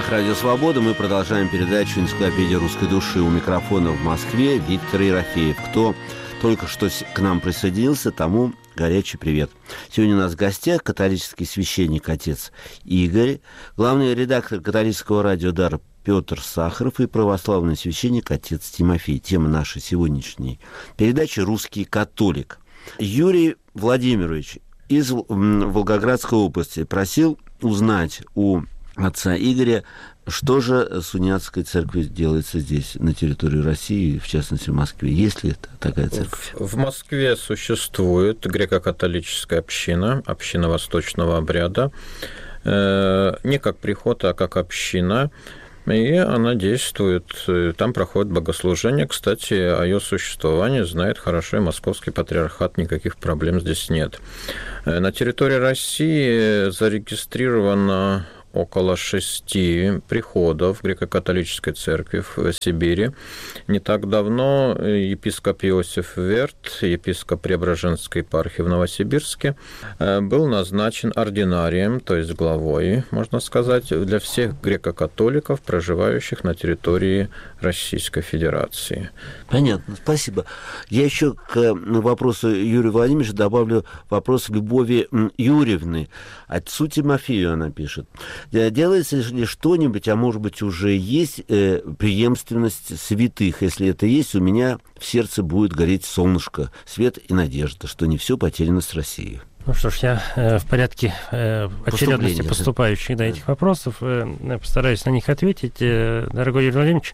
Радио «Свобода». Мы продолжаем передачу «Энциклопедия русской души». У микрофона в Москве Виктор Ерофеев. Кто только что к нам присоединился, тому горячий привет. Сегодня у нас в гостях католический священник отец Игорь, главный редактор католического радио «Дар» Петр Сахаров и православный священник отец Тимофей. Тема нашей сегодняшней передачи «Русский католик». Юрий Владимирович из Волгоградской области просил узнать у отца Игоря, что же с униатской церковью делается здесь, на территории России, в частности в Москве? Есть ли такая церковь? В Москве существует греко-католическая община, община восточного обряда, не как приход, а как община, и она действует, там проходит богослужение. Кстати, о ее существовании знает хорошо и Московский патриархат, никаких проблем здесь нет. На территории России зарегистрировано около 6 приходов греко-католической церкви в Сибири. Не так давно епископ Иосиф Верт, епископ Преображенской епархии в Новосибирске, был назначен ординарием, то есть главой, можно сказать, для всех греко-католиков, проживающих на территории Российской Федерации. Понятно, спасибо. Я еще к вопросу Юрия Владимировича добавлю вопрос Любови Юрьевны. Отцу Тимофею она пишет. Делается ли что-нибудь, а может быть уже есть преемственность святых? Если это есть, у меня в сердце будет гореть солнышко, свет и надежда, что не все потеряно с Россией. Ну что ж, я в порядке очередности поступающих до этих вопросов постараюсь на них ответить. Дорогой Юрий Владимирович,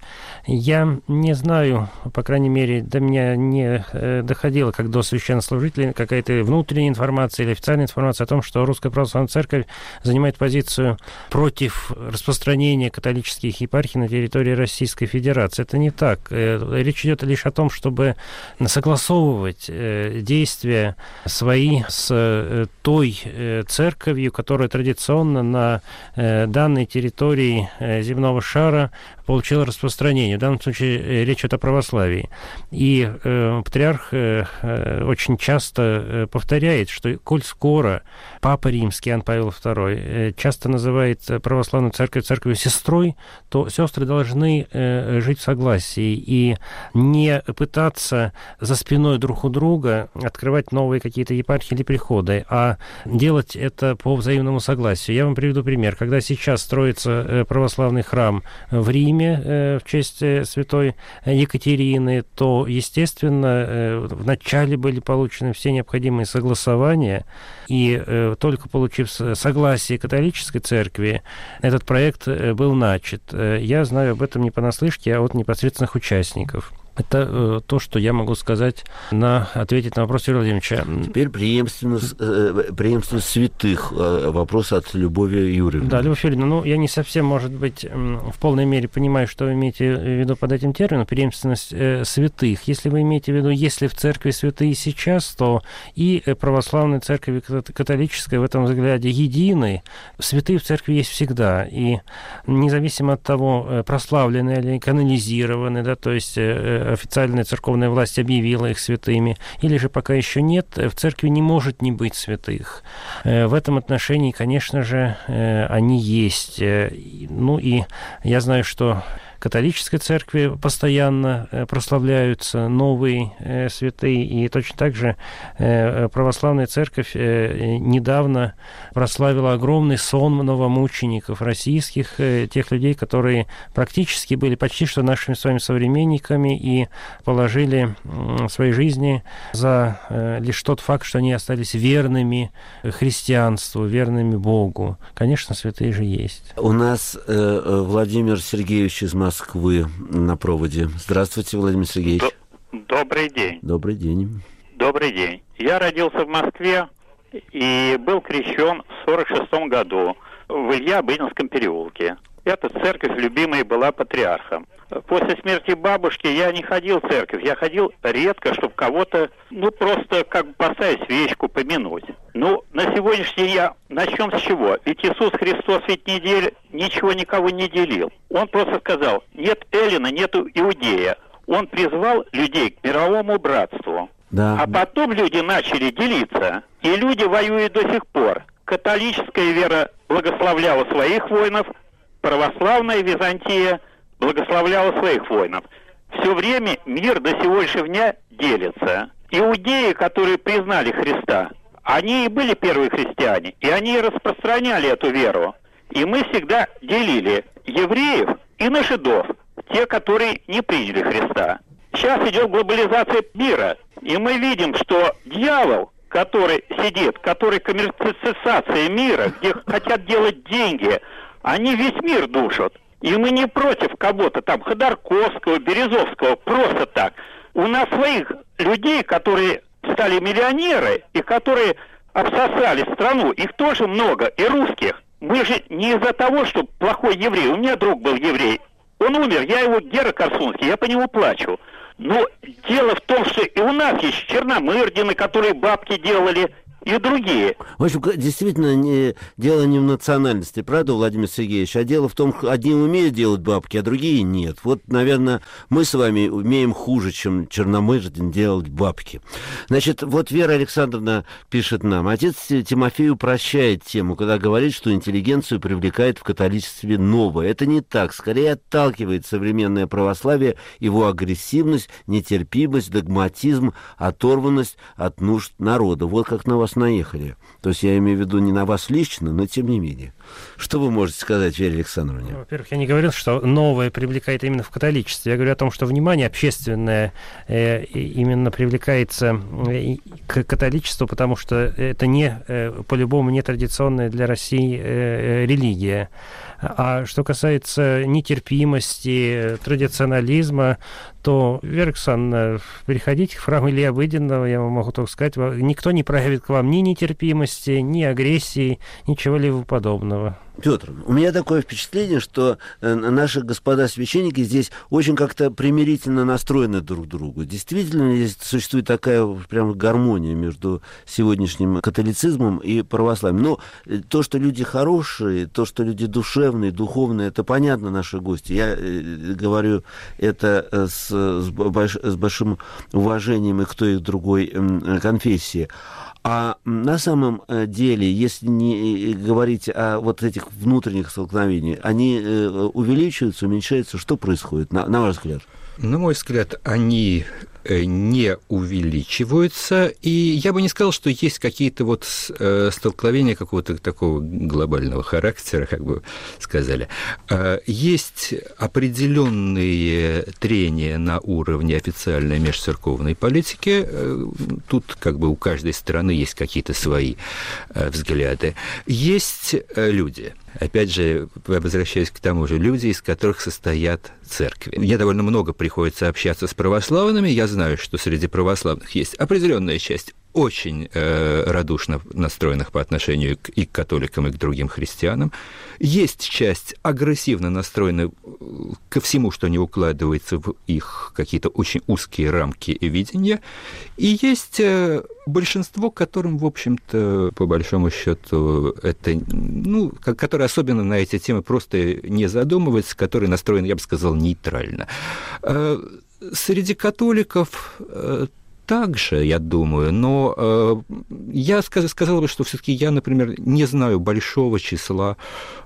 я не знаю, по крайней мере, до меня не доходило, как до священнослужителей, какая-то внутренняя информация или официальная информация о том, что Русская Православная Церковь занимает позицию против распространения католических епархий на территории Российской Федерации. Это не так. Речь идет лишь о том, чтобы согласовывать действия свои с той церковью, которая традиционно на данной территории земного шара получила распространение. В данном случае речь идет о православии. И патриарх очень часто повторяет, что коль скоро Папа Римский Иоанн Павел II часто называет православную церковь церковью сестрой, то сестры должны жить в согласии и не пытаться за спиной друг у друга открывать новые какие-то епархии или приходы, а делать это по взаимному согласию. Я вам приведу пример. Когда сейчас строится православный храм в Риме в честь святой Екатерины, то, естественно, вначале были получены все необходимые согласования, и только получив согласие католической церкви, этот проект был начат. Я знаю об этом не понаслышке, а от непосредственных участников. Это то, что я могу сказать, ответить на вопрос Юрия Владимировича. Теперь преемственность святых. Вопрос от Любови Юрьевны. Да, Любовь Юрьевна, я не совсем, может быть, в полной мере понимаю, что вы имеете в виду под этим термином, преемственность святых. Если вы имеете в виду, если в церкви святые сейчас, то и православная церковь, и католическая в этом взгляде едины. Святые в церкви есть всегда. И независимо от того, прославлены или канонизированы, да, то есть официальная церковная власть объявила их святыми, или же пока еще нет, в церкви не может не быть святых. В этом отношении, конечно же, они есть. Ну и я знаю, что в католической церкви постоянно прославляются новые святые, и точно так же православная церковь недавно прославила огромный сон новомучеников российских, тех людей, которые практически были почти что нашими с вами современниками и положили свои жизни за лишь тот факт, что они остались верными христианству, верными Богу. Конечно, святые же есть. У нас Владимир Сергеевич из Москвы на проводе. Здравствуйте, Владимир Сергеевич. Добрый день. Добрый день. Добрый день. Я родился в Москве и был крещен в 1946 году в Илья-Бынинском переулке. Эта церковь любимая была патриархом. После смерти бабушки я не ходил в церковь, я ходил редко, чтобы кого-то, просто как бы поставить свечку, помянуть. На сегодняшний день начнем с чего? Ведь Иисус Христос ведь ничего никого не делил. Он просто сказал, нет эллина, нет иудея. Он призвал людей к мировому братству. Да. А потом люди начали делиться, и люди воюют до сих пор. Католическая вера благословляла своих воинов, православная Византия благословляла своих воинов. Все время мир до сегодняшнего дня делится. Иудеи, которые признали Христа, они и были первые христиане, и они распространяли эту веру. И мы всегда делили евреев и на жидов, те, которые не приняли Христа. Сейчас идет глобализация мира, и мы видим, что дьявол, который сидит, который коммерциализация мира, где хотят делать деньги, они весь мир душат. И мы не против кого-то там, Ходорковского, Березовского, просто так. У нас своих людей, которые стали миллионеры и которые обсосали страну, их тоже много, и русских. Мы же не из-за того, что плохой еврей. У меня друг был еврей. Он умер, я его, Гера Корсунский, я по нему плачу. Но дело в том, что и у нас есть черномырдины, которые бабки делали, и другие. В общем, действительно, дело не в национальности, правда, Владимир Сергеевич? А дело в том, что одни умеют делать бабки, а другие нет. Вот, наверное, мы с вами умеем хуже, чем черномырдин, делать бабки. Значит, вот Вера Александровна пишет нам. Отец Тимофей упрощает тему, когда говорит, что интеллигенцию привлекает в католичестве новое. Это не так. Скорее отталкивает современное православие его агрессивность, нетерпимость, догматизм, оторванность от нужд народа. Вот как на вас наехали. То есть я имею в виду не на вас лично, но тем не менее. Что вы можете сказать, Вере Александровне? Во-первых, я не говорил, что новое привлекает именно в католичестве. Я говорю о том, что внимание общественное именно привлекается к католичеству, потому что это не, по-любому, не традиционная для России религия. А что касается нетерпимости, традиционализма, то, Вера Александровна, приходите к храму Ильи Обыденного, я вам могу только сказать, никто не проявит к вам ни нетерпимости, ни агрессии, ничего-либо подобного. Петр, у меня такое впечатление, что наши господа священники здесь очень как-то примирительно настроены друг к другу. Действительно, здесь существует такая прям гармония между сегодняшним католицизмом и православием. Но то, что люди хорошие, то, что люди душевные, духовные, это понятно, наши гости. Я говорю это с большим уважением и к той, и к другой конфессии. А на самом деле, если не говорить о вот этих внутренних столкновениях, они увеличиваются, уменьшаются? Что происходит, на ваш взгляд? На мой взгляд, они не увеличиваются, и я бы не сказал, что есть какие-то вот столкновения какого-то такого глобального характера, как бы сказали. Есть определенные трения на уровне официальной межцерковной политики. Тут как бы у каждой страны есть какие-то свои взгляды. Есть люди. Опять же, возвращаясь к тому же, люди, из которых состоят церкви. Мне довольно много приходится общаться с православными. Я знаю, что среди православных есть определенная часть очень радушно настроенных по отношению и к католикам, и к другим христианам. Есть часть агрессивно настроенных ко всему, что не укладывается в их какие-то очень узкие рамки и видения. И есть большинство, которым, в общем-то, по большому счету, это, которые особенно на эти темы просто не задумываются, которые настроены, я бы сказал, нейтрально. Среди католиков также, я думаю, но я сказал бы, что все-таки я, например, не знаю большого числа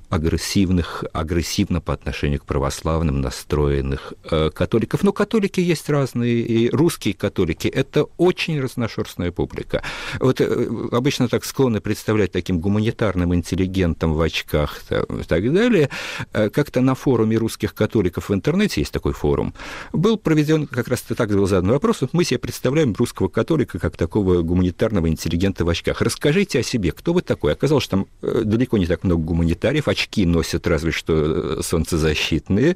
агрессивно по отношению к православным настроенных католиков. Но католики есть разные, и русские католики – это очень разношерстная публика. Вот обычно так склонны представлять таким гуманитарным интеллигентом в очках и так далее. Как-то на форуме русских католиков в интернете, есть такой форум, был проведен, как раз так был задан вопрос, мы себе представляем русского католика как такого гуманитарного интеллигента в очках. Расскажите о себе, кто вы такой? Оказалось, что там далеко не так много гуманитариев, очки носят разве что солнцезащитные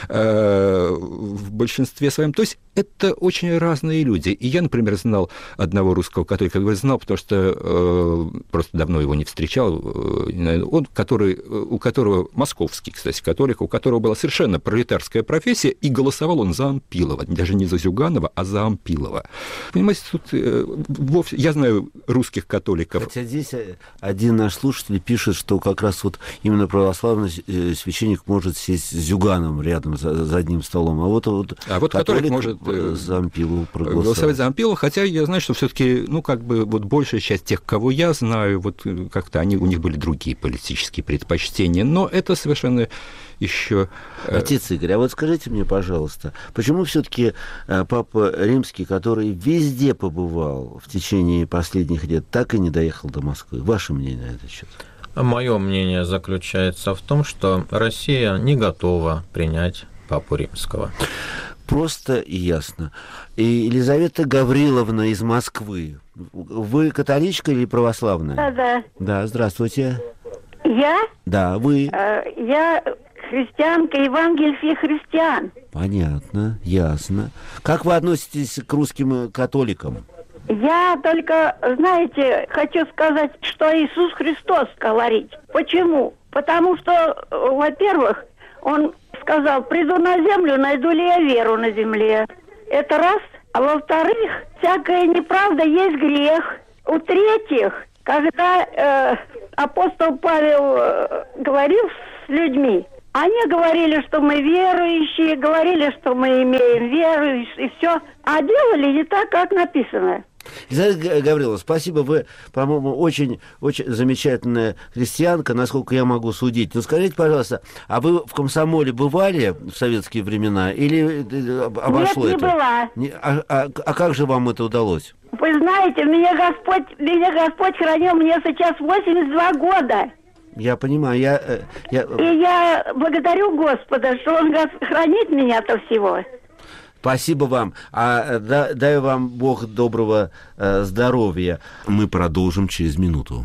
в большинстве своем. То есть это очень разные люди. И я, например, знал одного русского католика, знал, потому что просто давно его не встречал, он, у которого московский, кстати, католик, у которого была совершенно пролетарская профессия, и голосовал он за Ампилова, даже не за Зюганова, а за Ампилова. Понимаете, тут вовсе... Я знаю русских католиков. Хотя здесь один наш слушатель пишет, что как раз вот именно православный священник может сесть с Зюганом рядом за одним столом, а вот католик может за Ампилову голосовать за Ампилову, хотя я знаю, что все-таки, вот большая часть тех, кого я знаю, вот как-то у них были другие политические предпочтения, но это совершенно еще... Отец Игорь, а вот скажите мне, пожалуйста, почему все-таки Папа Римский, который везде побывал в течение последних лет, так и не доехал до Москвы? Ваше мнение на этот счет? Мое мнение заключается в том, что Россия не готова принять Папу Римского. Просто и ясно. И Елизавета Гавриловна из Москвы. Вы католичка или православная? Да. Да, здравствуйте. Я? Да, вы. Я христианка, евангельских христиан. Понятно, ясно. Как вы относитесь к русским католикам? Я только, знаете, хочу сказать, что Иисус Христос говорит. Почему? Потому что, во-первых, Он сказал: приду на землю, найду ли я веру на земле. Это раз. А во-вторых, всякая неправда есть грех. В-третьих, когда апостол Павел говорил с людьми, они говорили, что мы верующие, говорили, что мы имеем веру и все, а делали не так, как написано. Елизавета Гавриловна, спасибо, вы, по-моему, очень замечательная христианка, насколько я могу судить. Но скажите, пожалуйста, а вы в комсомоле бывали в советские времена или обошло это? Нет, не была. А как же вам это удалось? Вы знаете, меня Господь хранил, мне сейчас 82 года. Я понимаю, И я благодарю Господа, что Он хранит меня-то всего. Спасибо вам. Дай вам Бог доброго здоровья. Мы продолжим через минуту.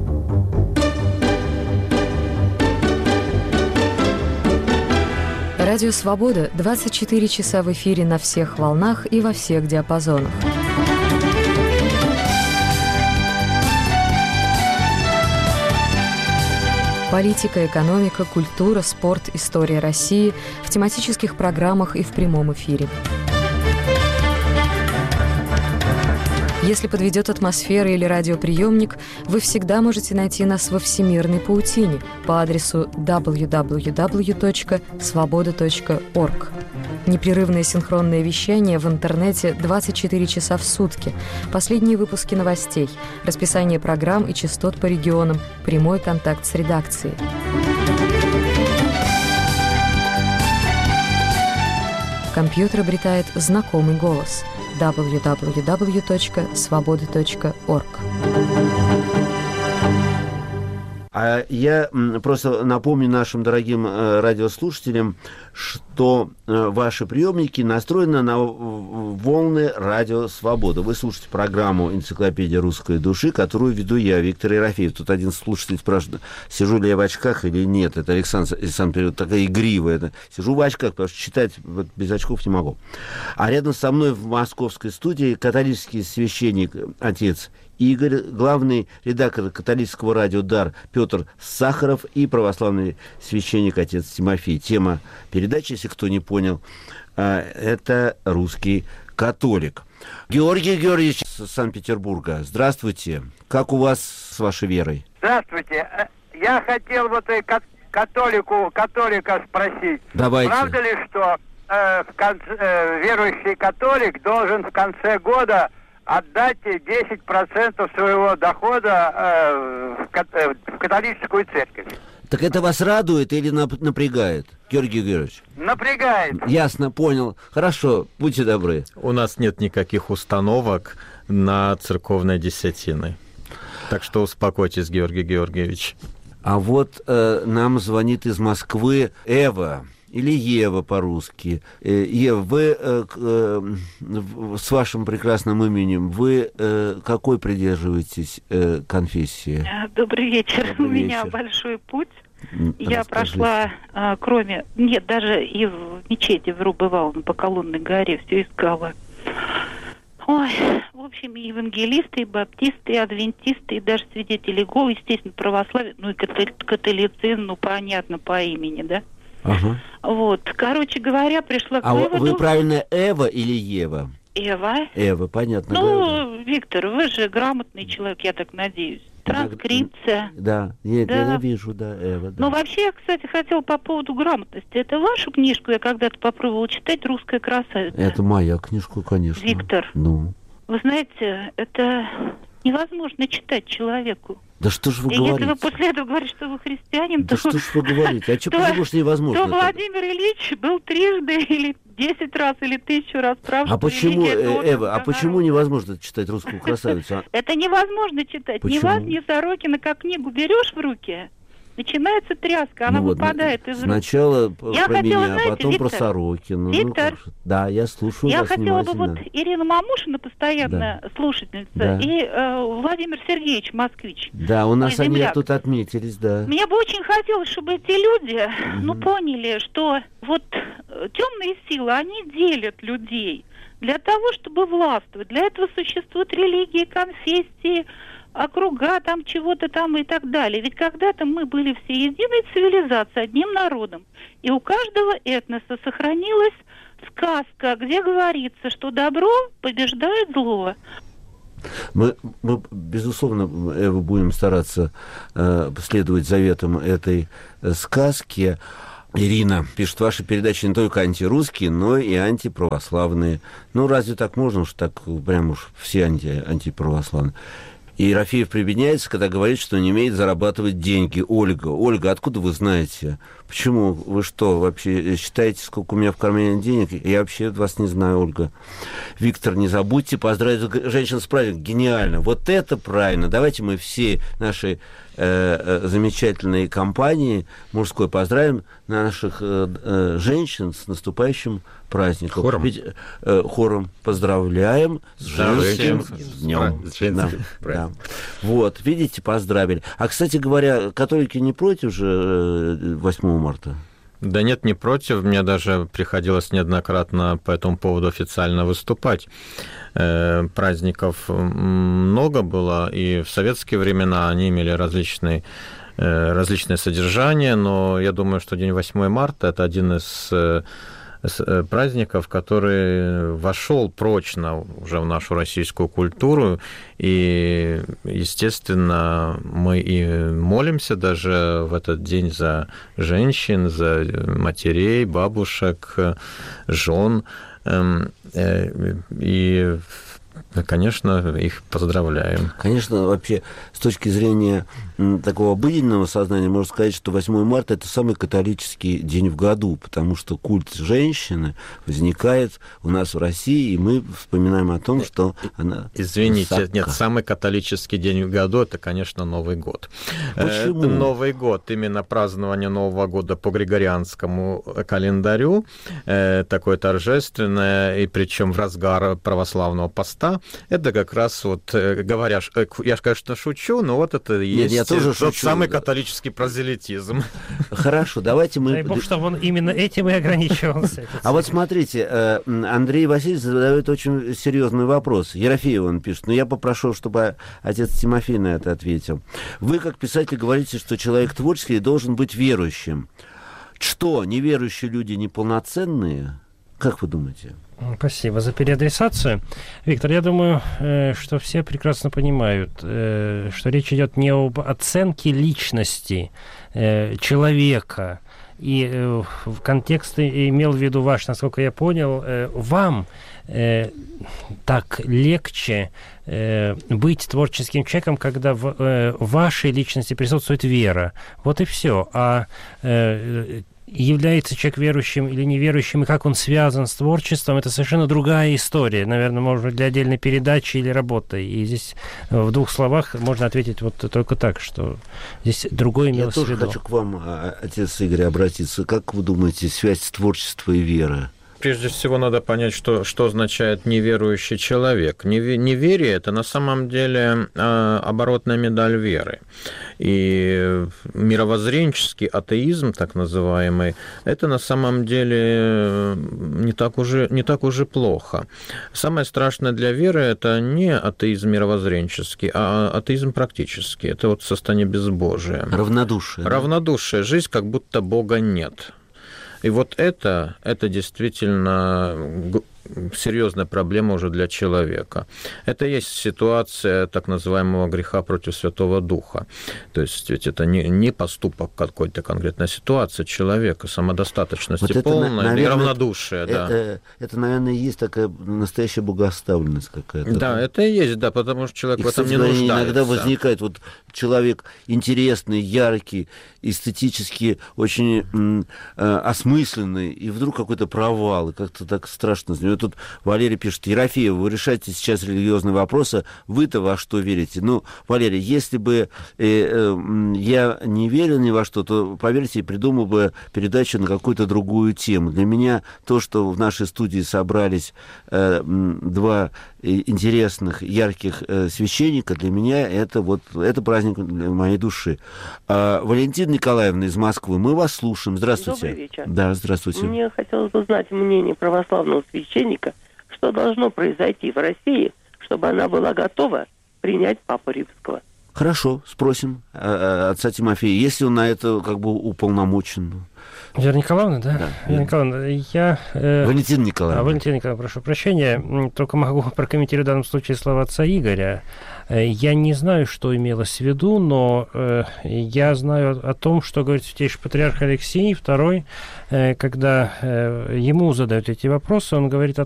Радио «Свобода» 24 часа в эфире на всех волнах и во всех диапазонах. Политика, экономика, культура, спорт, история России в тематических программах и в прямом эфире. Если подведет атмосфера или радиоприемник, вы всегда можете найти нас во всемирной паутине по адресу www.svoboda.org. Непрерывное синхронное вещание в интернете 24 часа в сутки, последние выпуски новостей, расписание программ и частот по регионам, прямой контакт с редакцией. Компьютер обретает знакомый голос www.svoboda.org. А я просто напомню нашим дорогим радиослушателям, что ваши приемники настроены на волны радио «Свобода». Вы слушаете программу «Энциклопедия русской души», которую веду я, Виктор Ерофеев. Тут один слушатель спрашивает, сижу ли я в очках или нет. Это Александр такая игривая. Сижу в очках, потому что читать без очков не могу. А рядом со мной в московской студии католический священник, отец Игорь, главный редактор католического радио «Дар» Петр Сахаров и православный священник отец Тимофей. Тема передачи, если кто не понял, это русский католик. Георгий Георгиевич из Санкт-Петербурга, здравствуйте. Как у вас с вашей верой? Здравствуйте. Я хотел католика спросить. Давайте. Правда ли, что верующий католик должен в конце года отдать 10% своего дохода в католическую церковь? Так это вас радует или напрягает, Георгий Георгиевич? Напрягает. Ясно, понял. Хорошо, будьте добры. У нас нет никаких установок на церковной десятины. Так что успокойтесь, Георгий Георгиевич. А вот нам звонит из Москвы Эва. Или Ева по-русски. Ева, вы с вашим прекрасным именем, вы какой придерживаетесь конфессии? Добрый вечер. Добрый У меня вечер. Большой путь. Я прошла, даже и в мечети бывала по Колонной горе, все искала. Ой, в общем, и евангелисты, и баптисты, и адвентисты, и даже свидетели Иеговы, естественно, православие, и католицизм, понятно, по имени, да? Ага. Вот, короче говоря, пришла к выводу... Вы правильно Эва или Ева? Эва. Эва, понятно. Виктор, вы же грамотный человек, я так надеюсь. Транскрипция. Да, я вижу, да, Эва. Да. Но вообще, я, кстати, хотела по поводу грамотности. Это вашу книжку я когда-то попробовала читать «Русская красавица»? Это моя книжка, конечно. Виктор. Ну. Вы знаете, это невозможно читать человеку. Да что ж вы говорите? Если вы после этого говорите, что вы христианин, да то... что ж вы говорите? А что потому что невозможно? То Владимир Ильич был трижды или 10 раз, или 1000 раз прав. А почему, Эва, почему невозможно читать «Русскую красавицу»? Это невозможно читать. Ни вас, ни Сорокина, как книгу берешь в руки, начинается тряска, она выпадает из рук. Сначала про меня, а потом Виктор, про Сорокина. Виктор, да, я слушаю я вас хотела бы вот Ирина Мамушина, постоянно слушательница, и Владимир Сергеевич, москвич. Да, у нас они тут отметились, да. Мне бы очень хотелось, чтобы эти люди, поняли, что вот темные силы, они делят людей для того, чтобы властвовать. Для этого существуют религии, конфессии, округа, там чего-то там и так далее. Ведь когда-то мы были все единой цивилизацией, одним народом. И у каждого этноса сохранилась сказка, где говорится, что добро побеждает зло. Мы безусловно, Эва, будем стараться следовать заветам этой сказки. Ирина пишет, ваши передачи не только антирусские, но и антиправославные. Ну, разве так можно, что так прям уж все антиправославные? И Ерофеев прибедняется, когда говорит, что не умеет зарабатывать деньги. Ольга, откуда вы знаете? Почему? Вы что, вообще считаете, сколько у меня в кармане денег? Я вообще вас не знаю, Ольга. Виктор, не забудьте поздравить женщин с праздником. Гениально. Вот это правильно. Давайте мы все наши замечательные компании мужской поздравим наших женщин с наступающим праздником. Хором. Ведь хором поздравляем с женским днем. Да. Вот, видите, поздравили. А, кстати говоря, католики не против же 8 марта? Да нет, не против. Мне даже приходилось неоднократно по этому поводу официально выступать. Праздников много было, и в советские времена они имели различное содержание, но я думаю, что день 8 марта – это один из праздников, который вошел прочно уже в нашу российскую культуру, и, естественно, мы и молимся даже в этот день за женщин, за матерей, бабушек, жен, и, конечно, их поздравляем. Конечно, вообще, с точки зрения такого обыденного сознания, можно сказать, что 8 марта – это самый католический день в году, потому что культ женщины возникает у нас в России, и мы вспоминаем о том, что она... Извините, высока. Нет, самый католический день в году – это, конечно, Новый год. Почему? Новый год, именно празднование Нового года по григорианскому календарю, такое торжественное, и причем в разгар православного поста, это как раз вот, говоря, я, конечно, шучу, но вот это и есть тот самый католический прозелитизм. Хорошо, давайте мы... Дай бог, чтобы он именно этим и ограничивался. А вот смотрите, Андрей Васильевич задает очень серьезный вопрос. Ерофеев он пишет, но я попрошу, чтобы отец Тимофей на это ответил. Вы, как писатель, говорите, что человек творческий должен быть верующим. Что, неверующие люди неполноценные? Как вы думаете? Спасибо за переадресацию. Виктор, я думаю, что все прекрасно понимают, что речь идет не об оценке личности человека. И в контексте имел в виду ваш, насколько я понял, вам так легче быть творческим человеком, когда в вашей личности присутствует вера. Вот и все. А является человек верующим или неверующим, и как он связан с творчеством, это совершенно другая история. Наверное, может быть, для отдельной передачи или работы. И здесь в 2 словах можно ответить вот только так, что здесь другое имелось в виду. Я тоже хочу к вам, отец Игорь, обратиться. Как вы думаете, связь творчества и веры? Прежде всего, надо понять, что означает неверующий человек. Неверие – это на самом деле оборотная медаль веры. И мировоззренческий атеизм, так называемый, это на самом деле не так уже плохо. Самое страшное для веры – это не атеизм мировоззренческий, а атеизм практический. Это вот состояние безбожия. Равнодушие. Равнодушие, жизнь, как будто Бога нет. И вот это действительно серьезная проблема уже для человека. Это есть ситуация так называемого греха против Святого Духа. То есть ведь это не поступок какой-то конкретной ситуации человека, самодостаточность вот полная, и равнодушие. Это, наверное, есть такая настоящая богоставленность какая-то. Да, это и есть, да, потому что человек в этом не нуждается. Иногда возникает вот человек интересный, яркий, эстетически очень осмысленный, и вдруг какой-то провал, и как-то так страшно. Тут Валерий пишет: Ерофеев, вы решаете сейчас религиозные вопросы, вы-то во что верите? Ну, Валерий, если бы я не верил ни во что, то, поверьте, придумал бы передачу на какую-то другую тему. Для меня то, что в нашей студии собрались два интересных, ярких священника, для меня это праздник для моей души. Валентина Николаевна из Москвы, мы вас слушаем. Здравствуйте. Добрый вечер. Да, здравствуйте. Мне хотелось бы знать мнение православного священника, что должно произойти в России, чтобы она была готова принять Папу Римского. Хорошо, спросим отца Тимофея, если он на это как бы уполномочен. Вера Николаевна, да? Да. Вера Николаевна, Валентина Николаевна. Валентина Николаевна, прошу прощения, только могу прокомментировать в данном случае слова отца Игоря. Я не знаю, что имелось в виду, но я знаю о том, что говорит святейший патриарх Алексий II, когда ему задают эти вопросы, он говорит о